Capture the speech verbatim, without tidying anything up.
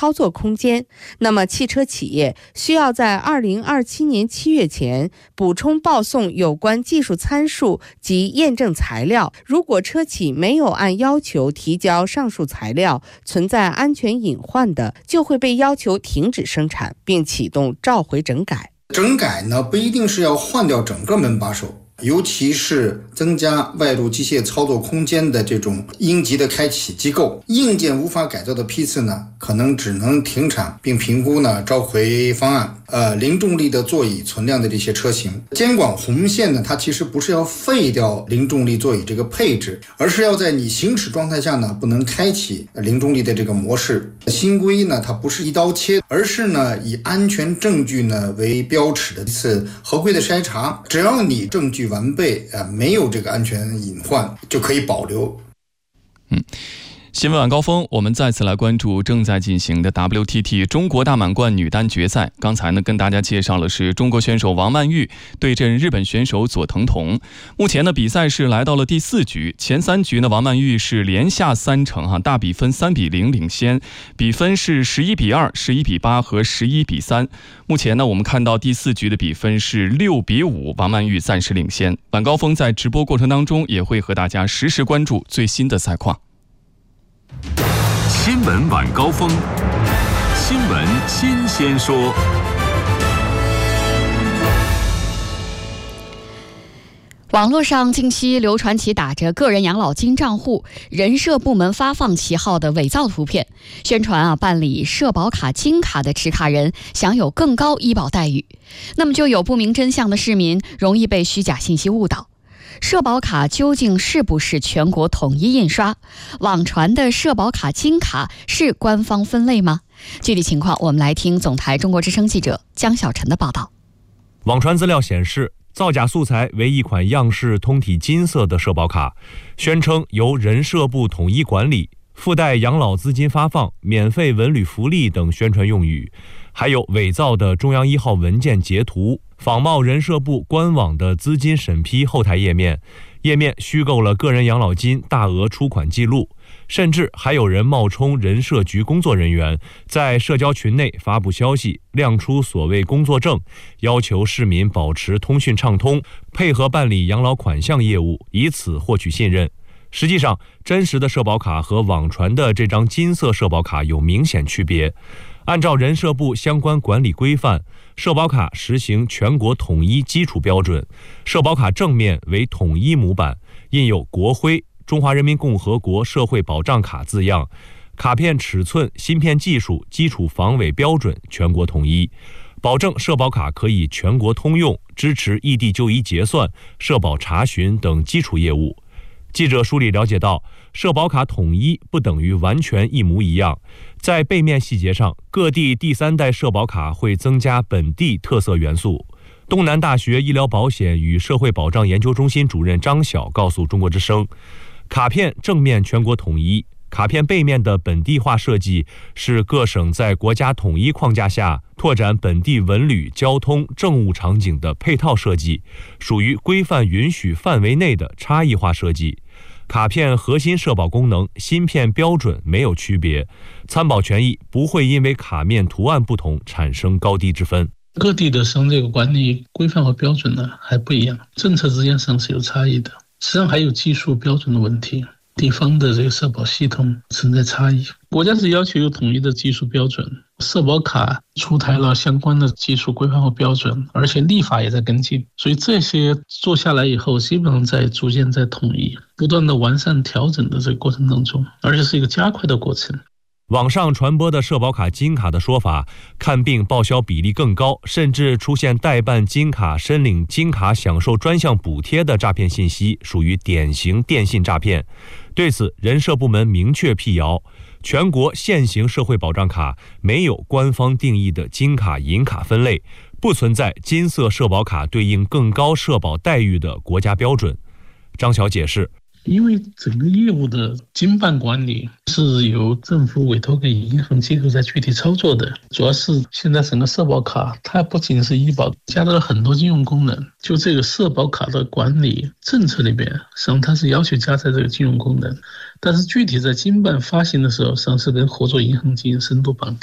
操作空间。那么汽车企业需要在二零二七年七月前补充报送有关技术参数及验证材料，如果车企没有按要求提交上述材料，存在安全隐患的，就会被要求停止生产，并启动召回整改。 整改呢，不一定是要换掉整个门把手，尤其是增加外部机械操作空间的这种应急的开启机构，硬件无法改造的批次呢，可能只能停产并评估呢召回方案。呃，零重力的座椅存量的这些车型，监管红线呢，它其实不是要废掉零重力座椅这个配置，而是要在你行驶状态下呢，不能开启零重力的这个模式。新规呢，它不是一刀切，而是呢以安全证据呢为标尺的一次合规的筛查，只要你证据完备，呃，没有这个安全隐患，就可以保留。 嗯。新闻晚高峰，我们再次来关注正在进行的 W T T 中国大满贯女单决赛。刚才呢，跟大家介绍了是中国选手王曼玉对阵日本选手佐藤瞳。目前呢，比赛是来到了第四局，前三局呢，王曼玉是连下三城哈，大比分三比零领先，比分是十一比二、十一比八和十一比三。目前呢，我们看到第四局的比分是六比五，王曼玉暂时领先。晚高峰在直播过程当中也会和大家实时关注最新的赛况。 新闻晚高峰，新闻新鲜说。 网络上近期流传起打着个人养老金账户、人社部门发放旗号的伪造图片，宣传啊办理社保卡金卡的持卡人享有更高医保待遇。那么就有不明真相的市民容易被虚假信息误导。社保卡究竟是不是全国统一印刷？网传的社保卡金卡是官方分类吗？具体情况我们来听总台中国之声记者江小晨的报道。 网传资料显示，造假素材为一款样式通体金色的社保卡，宣称由人社部统一管理，附带养老资金发放、免费文旅福利等宣传用语，还有伪造的中央一号文件截图，仿冒人社部官网的资金审批后台页面，页面虚构了个人养老金大额出款记录，甚至还有人冒充人社局工作人员，在社交群内发布消息，亮出所谓工作证，要求市民保持通讯畅通，配合办理养老款项业务，以此获取信任。实际上，真实的社保卡和网传的这张金色社保卡有明显区别。按照人社部相关管理规范，社保卡实行全国统一基础标准，社保卡正面为统一模板，印有国徽、中华人民共和国社会保障卡字样，卡片尺寸、芯片技术、基础防伪标准全国统一，保证社保卡可以全国通用，支持异地就医结算、社保查询等基础业务。记者梳理了解到，社保卡统一不等于完全一模一样，在背面细节上，各地第三代社保卡会增加本地特色元素。东南大学医疗保险与社会保障研究中心主任张晓告诉中国之声，卡片正面全国统一，卡片背面的本地化设计是各省在国家统一框架下拓展本地文旅、交通、政务场景的配套设计，属于规范允许范围内的差异化设计。卡片核心社保功能、芯片标准没有区别，参保权益不会因为卡面图案不同产生高低之分。 各地的省这个管理规范和标准呢还不一样，政策之间上是有差异的，实际上还有技术标准的问题。地方的这个社保系统存在差异，国家是要求有统一的技术标准，社保卡出台了相关的技术规范和标准，而且立法也在跟进，所以这些做下来以后，基本上在逐渐在统一，不断的完善调整的这个过程当中，而且是一个加快的过程。 网上传播的社保卡金卡的说法，看病报销比例更高，甚至出现代办金卡、申领金卡享受专项补贴的诈骗信息，属于典型电信诈骗。对此，人社部门明确辟谣，全国现行社会保障卡没有官方定义的金卡、银卡分类，不存在金色社保卡对应更高社保待遇的国家标准。张晓解释， 因为整个业务的经办管理是由政府委托给银行机构在具体操作的，主要是现在整个社保卡它不仅是医保，加了很多金融功能，就这个社保卡的管理政策里边，实际上它是要求加在这个金融功能，但是具体在经办发行的时候，实际上是跟合作银行进行深度绑定。